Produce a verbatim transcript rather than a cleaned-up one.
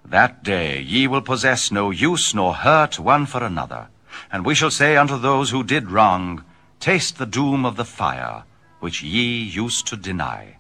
That day ye will possess no use nor hurt one for another. And we shall say unto those who did wrong, Taste the doom of the fire, which ye used to deny.